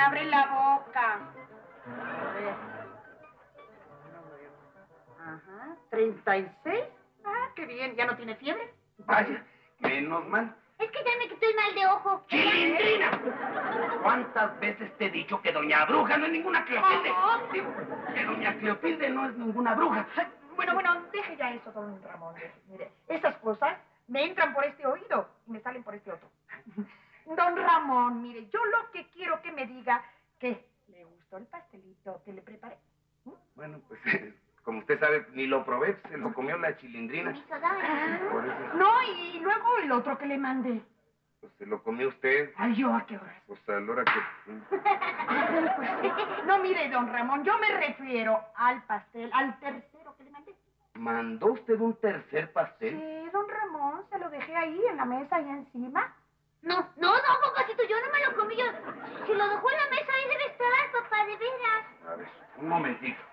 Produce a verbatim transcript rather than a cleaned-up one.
abre la boca. A ver. No veo. Ajá, treinta y seis. Ah, qué bien. ¿Ya no tiene fiebre? Vaya, menos mal. Es que ya me quitó el mal de ojo. ¡Chilindrina! ¿Cuántas veces te he dicho que doña Bruja no es ninguna Cleopilde? Digo, que doña Cleopilde no es ninguna bruja. Bueno, bueno, deje ya eso, don Ramón. Mire, esas cosas me entran por este oído y me salen por este otro. Don Ramón, mire, yo lo que quiero que me diga que le gustó el pastelito que le preparé. ¿Mm? Bueno, pues, como usted sabe, ni lo probé, se lo comió la Chilindrina. Me hizo daño. Ah, Por eso, no, y luego el otro que le mandé. pues, se lo comió usted. Ay, ¿yo a qué hora? Pues a la hora que... Ay, pues, no, mire, don Ramón, yo me refiero al pastel, al tercero que le mandé. ¿Mandó usted un tercer pastel? Sí, don Ramón, se lo dejé ahí en la mesa, ahí encima. No, no, no, papacito, yo no me lo comí. Yo... Si lo dejó en la mesa, ahí debe estar, papá, de veras. A ver, un momentito.